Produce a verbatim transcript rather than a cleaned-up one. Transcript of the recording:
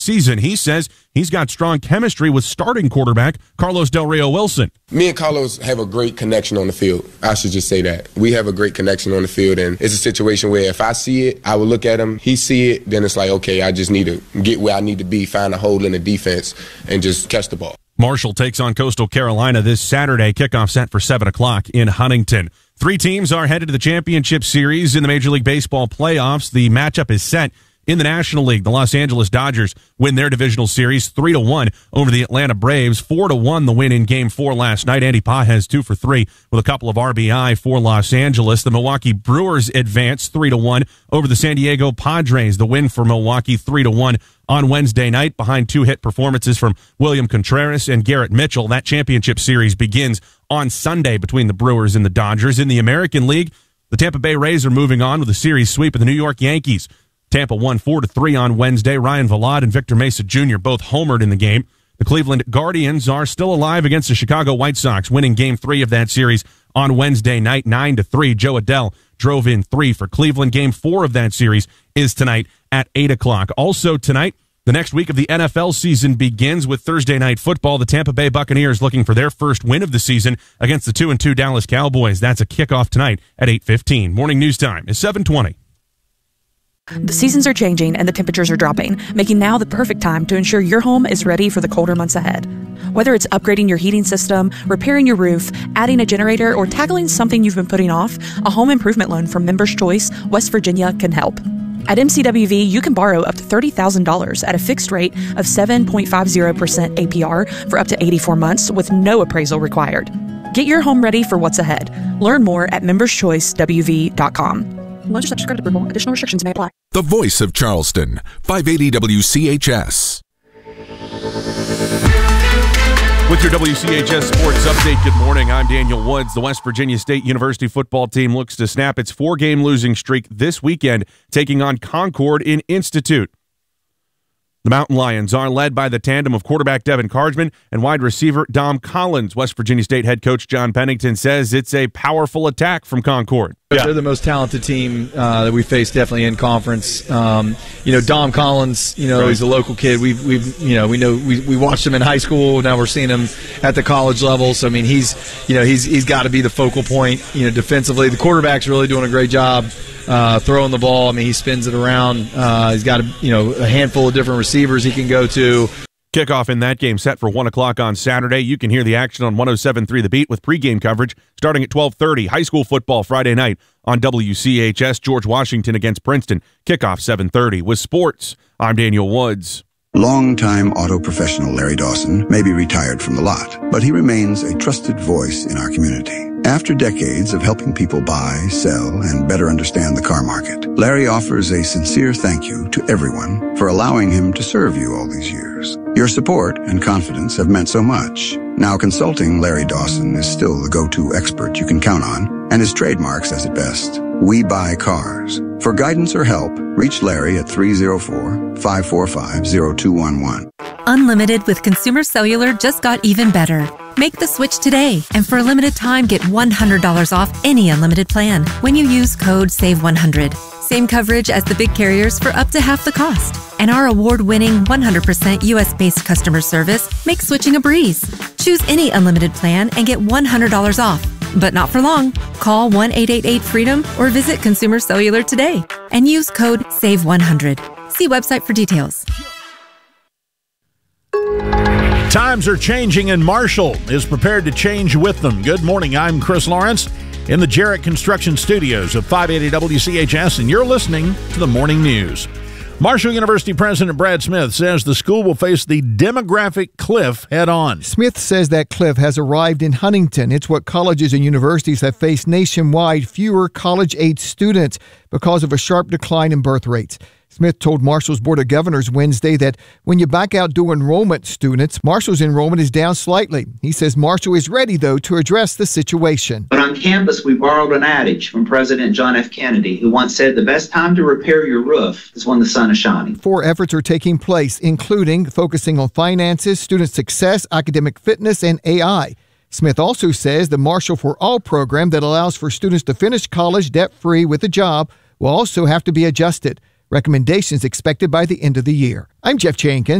season. He says he's got strong chemistry with starting quarterback Carlos Del Rio Wilson. Me and Carlos have a great connection on the field. I should just say that. We have a great connection on the field, and it's a situation where if I see it, I will look at him. He see it, then it's like, okay, I just need to get where I need to be, find a hole in the defense, and just catch the ball. Marshall takes on Coastal Carolina this Saturday. Kickoff set for seven o'clock in Huntington. Three teams are headed to the championship series in the Major League Baseball playoffs. The matchup is set in the National League. The Los Angeles Dodgers win their divisional series three to one over the Atlanta Braves. four to one the win in game four last night. Andy Pages two for three with a couple of R B I for Los Angeles. The Milwaukee Brewers advance three to one over the San Diego Padres. The win for Milwaukee three to one on Wednesday night behind two hit performances from William Contreras and Garrett Mitchell. That championship series begins on Sunday between the Brewers and the Dodgers. In the American League, the Tampa Bay Rays are moving on with a series sweep of the New York Yankees. Tampa won four to three on Wednesday. Ryan Vilade and Victor Mesa Junior both homered in the game. The Cleveland Guardians are still alive against the Chicago White Sox, winning game three of that series on Wednesday night, nine to three. Joe Adell drove in three for Cleveland. Game four of that series is tonight at eight o'clock. Also tonight, the next week of the N F L season begins with Thursday Night Football. The Tampa Bay Buccaneers looking for their first win of the season against the two and two Dallas Cowboys. That's a kickoff tonight at eight fifteen. Morning news time is seven twenty. The seasons are changing and the temperatures are dropping, making now the perfect time to ensure your home is ready for the colder months ahead. Whether it's upgrading your heating system, repairing your roof, adding a generator, or tackling something you've been putting off, a home improvement loan from Members Choice West Virginia can help. At M C W V, you can borrow up to thirty thousand dollars at a fixed rate of seven point five zero percent A P R for up to eighty-four months with no appraisal required. Get your home ready for what's ahead. Learn more at members choice w v dot com. Loans are subject to credit approval. Additional restrictions may apply. The voice of Charleston, five eighty W C H S. With your W C H S Sports Update, good morning. I'm Daniel Woods. The West Virginia State University football team looks to snap its four-game losing streak this weekend, taking on Concord in Institute. The Mountain Lions are led by the tandem of quarterback Devin Cargman and wide receiver Dom Collins. West Virginia State head coach John Pennington says it's a powerful attack from Concord. Yeah. They're the most talented team uh, that we face, definitely in conference. Um, you know, Dom Collins, you know, right. He's a local kid. We've, we've, you know, we know we, we watched him in high school. Now we're seeing him at the college level. So I mean, he's, you know, he's he's got to be the focal point. You know, defensively, the quarterback's really doing a great job uh, throwing the ball. I mean, he spins it around. Uh, he's got a, you know, a handful of different receivers he can go to. Kickoff in that game set for one o'clock on Saturday. You can hear the action on one oh seven point three The Beat with pregame coverage starting at twelve thirty. High school football Friday night on W C H S. George Washington against Princeton. Kickoff seven thirty. With sports, I'm Daniel Woods. Longtime auto professional Larry Dawson may be retired from the lot, but he remains a trusted voice in our community. After decades of helping people buy, sell, and better understand the car market, Larry offers a sincere thank you to everyone for allowing him to serve you all these years. Your support and confidence have meant so much. Now consulting Larry Dawson is still the go-to expert you can count on, and his trademark says it best. We buy cars. For guidance or help, reach Larry at three oh four, five four five, oh two one one. Unlimited with Consumer Cellular just got even better. Make the switch today, and for a limited time, get one hundred dollars off any unlimited plan when you use code save one hundred. Same coverage as the big carriers for up to half the cost. And our award-winning one hundred percent U S-based customer service makes switching a breeze. Choose any unlimited plan and get one hundred dollars off. But not for long. Call one eight eight eight freedom or visit Consumer Cellular today and use code save one hundred. See website for details. Times are changing and Marshall is prepared to change with them. Good morning, I'm Chris Lawrence in the Jarrett Construction Studios of five eighty W C H S, and you're listening to the Morning News. Marshall University President Brad Smith says the school will face the demographic cliff head on. Smith says that cliff has arrived in Huntington. It's what colleges and universities have faced nationwide, fewer college-age students because of a sharp decline in birth rates. Smith told Marshall's Board of Governors Wednesday that when you back out dual enrollment students, Marshall's enrollment is down slightly. He says Marshall is ready, though, to address the situation. But on campus, we borrowed an adage from President John F. Kennedy, who once said the best time to repair your roof is when the sun is shining. Four efforts are taking place, including focusing on finances, student success, academic fitness, and A I. Smith also says the Marshall for All program that allows for students to finish college debt-free with a job will also have to be adjusted. Recommendations expected by the end of the year. I'm Jeff Jenkins.